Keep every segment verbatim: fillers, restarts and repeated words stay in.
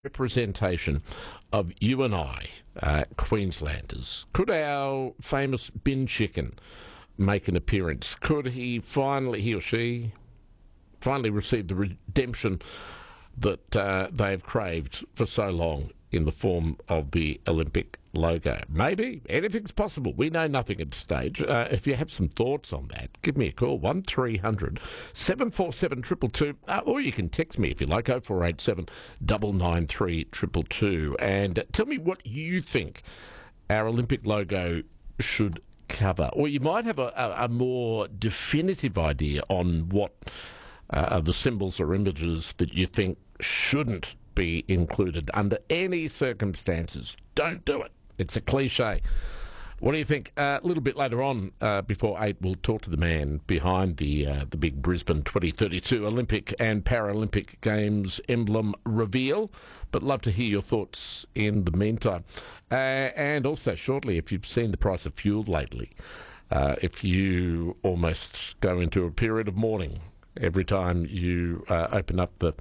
representation of you and I, uh, Queenslanders? Could our famous bin chicken make an appearance? Could he finally, he or she, finally receive the redemption that uh, they've craved for so long in the form of the Olympic logo? Maybe. Anything's possible. We know nothing at this stage. Uh, if you have some thoughts on that, give me a call, one three hundred seven four seven two two two, uh, or you can text me if you like, oh four eight seven nine nine three two two two, and tell me what you think our Olympic logo should cover. Or you might have a, a, a more definitive idea on what uh, the symbols or images that you think shouldn't be included under any circumstances. Don't do it. It's a cliche. What do you think? Uh, a little bit later on, uh, before eight, we'll talk to the man behind the uh, the big Brisbane twenty thirty-two Olympic and Paralympic Games emblem reveal. But love to hear your thoughts in the meantime. Uh, and also, shortly, if you've seen the price of fuel lately, uh, if you almost go into a period of mourning every time you uh, open up the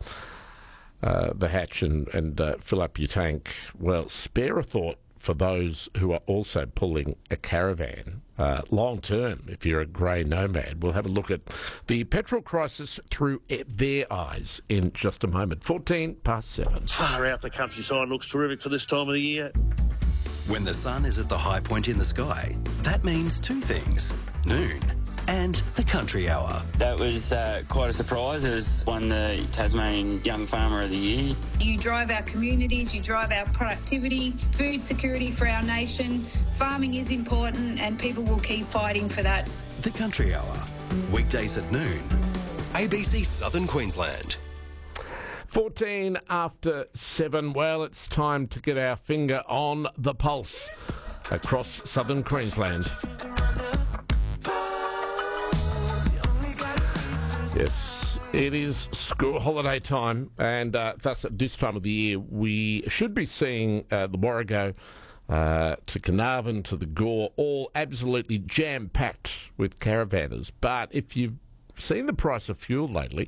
Uh, the hatch and, and uh, fill up your tank, well, spare a thought for those who are also pulling a caravan uh, long term. If you're a grey nomad, we'll have a look at the petrol crisis through their eyes in just a moment. fourteen past seven. Far out, the countryside looks terrific for this time of the year. When the sun is at the high point in the sky, that means two things: noon and the country hour. That was uh, quite a surprise. It was won the Tasmanian Young Farmer of the Year. You drive our communities, you drive our productivity, food security for our nation. Farming is important and people will keep fighting for that. The country hour, weekdays at noon. A B C Southern Queensland. fourteen after seven. Well, it's time to get our finger on the pulse across Southern Queensland. Yes, it is school holiday time, and uh, thus at this time of the year we should be seeing uh, the Warrego uh, to Carnarvon to the Gore all absolutely jam-packed with caravanners. But if you've seen the price of fuel lately,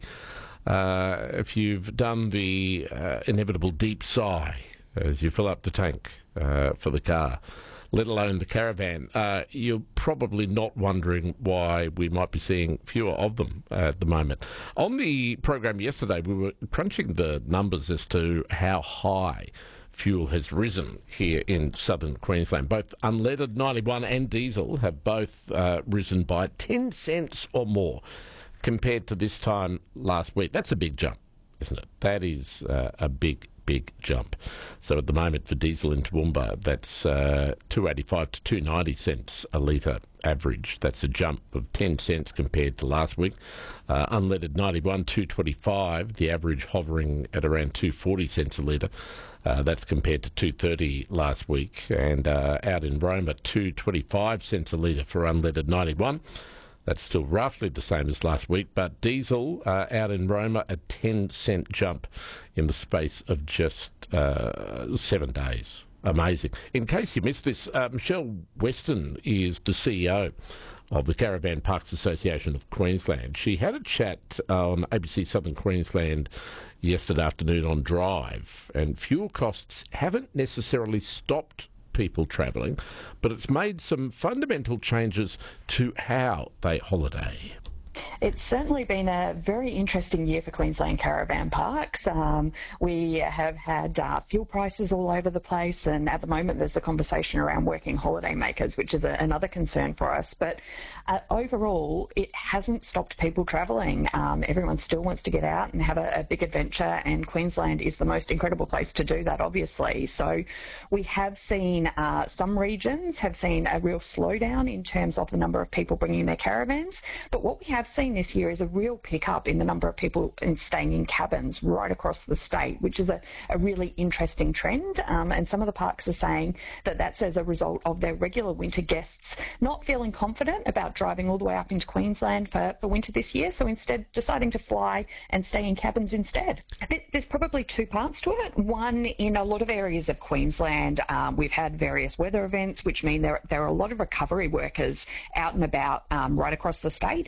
uh, if you've done the uh, inevitable deep sigh as you fill up the tank uh, for the car, let alone the caravan, uh, you're probably not wondering why we might be seeing fewer of them uh, at the moment. On the program yesterday, we were crunching the numbers as to how high fuel has risen here in southern Queensland. Both unleaded ninety-one and diesel have both uh, risen by ten cents or more compared to this time last week. That's a big jump, isn't it? That is uh, a big big jump. So at the moment for diesel in Toowoomba, that's uh, two eighty-five to two ninety cents a litre average. That's a jump of ten cents compared to last week. Uh, unleaded ninety-one, two twenty-five, the average hovering at around two forty cents a litre. Uh, that's compared to two thirty last week. And uh, out in Roma, two twenty-five cents a litre for unleaded ninety-one. That's still roughly the same as last week, but diesel uh, out in Roma, a ten cent jump in the space of just uh, seven days. Amazing. In case you missed this, uh, Michelle Weston is the C E O of the Caravan Parks Association of Queensland. She had a chat on A B C Southern Queensland yesterday afternoon on Drive, and fuel costs haven't necessarily stopped people travelling, but it's made some fundamental changes to how they holiday. It's certainly been a very interesting year for Queensland Caravan Parks. Um, we have had uh, fuel prices all over the place, and at the moment there's the conversation around working holiday makers, which is a, another concern for us. But uh, overall, it hasn't stopped people travelling. Um, everyone still wants to get out and have a, a big adventure, and Queensland is the most incredible place to do that, obviously. So we have seen uh, some regions have seen a real slowdown in terms of the number of people bringing their caravans, but what we have seen this year is a real pickup in the number of people in staying in cabins right across the state, which is a, a really interesting trend. Um, and some of the parks are saying that that's as a result of their regular winter guests not feeling confident about driving all the way up into Queensland for, for winter this year, so instead deciding to fly and stay in cabins instead. There's probably two parts to it. One, in a lot of areas of Queensland, um, we've had various weather events, which mean there, there are a lot of recovery workers out and about um, right across the state, and they're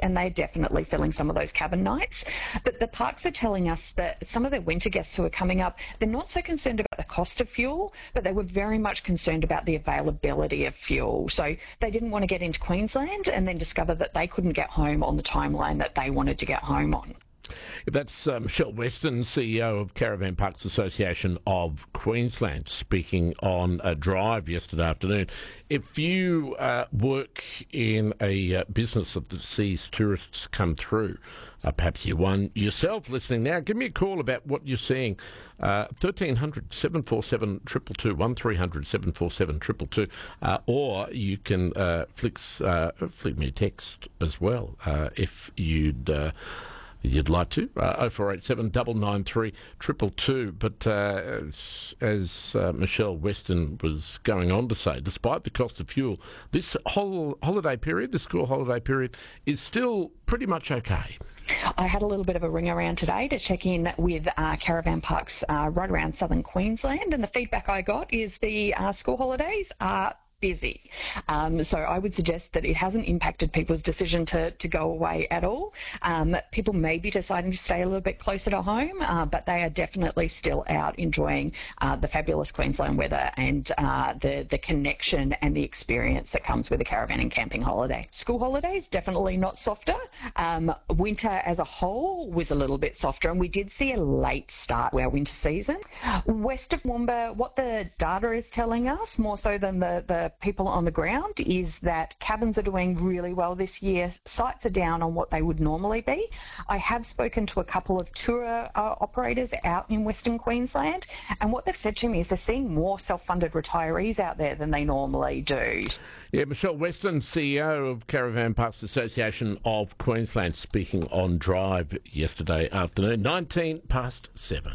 definitely filling some of those cabin nights. But the parks are telling us that some of their winter guests who are coming up, they're not so concerned about the cost of fuel, but they were very much concerned about the availability of fuel. So they didn't want to get into Queensland and then discover that they couldn't get home on the timeline that they wanted to get home on. That's uh, Michelle Weston, C E O of Caravan Parks Association of Queensland, speaking on a drive yesterday afternoon. If you uh, work in a uh, business that sees tourists come through, uh, perhaps you're one yourself listening now, give me a call about what you're seeing. Uh, thirteen hundred, seven four seven, two two two, one three hundred, seven four seven, two two two, uh, or you can uh, flicks, uh, flick me a text as well uh, if you'd... Uh, You'd like to, uh, oh four eight seven, nine nine three, two two two. But uh, as, as uh, Michelle Weston was going on to say, despite the cost of fuel, this whole holiday period, the school holiday period, is still pretty much okay. I had a little bit of a ring around today to check in with uh, caravan parks uh, right around southern Queensland, and the feedback I got is the uh, school holidays are busy. Um, so I would suggest that it hasn't impacted people's decision to, to go away at all. Um, people may be deciding to stay a little bit closer to home, uh, but they are definitely still out enjoying uh, the fabulous Queensland weather and uh, the, the connection and the experience that comes with a caravan and camping holiday. School holidays, definitely not softer. Um, winter as a whole was a little bit softer, and we did see a late start to our winter season. West of Womba, what the data is telling us, more so than the, the people on the ground, is that cabins are doing really well this year. Sites are down on what they would normally be. I have spoken to a couple of tour uh, operators out in Western Queensland, and what they've said to me is they're seeing more self-funded retirees out there than they normally do. Yeah, Michelle Weston, C E O of Caravan Parks Association of Queensland, speaking on Drive yesterday afternoon, nineteen past seven.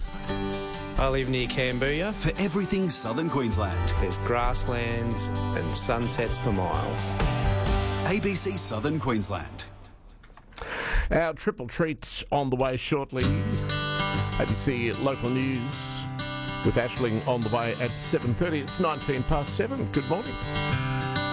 I live near Cambodia. For everything Southern Queensland, There's grasslands and sunsets for miles. A B C Southern Queensland. Our triple treat on the way shortly. A B C Local News with Aisling on the way at seven thirty. It's nineteen past seven. Good morning.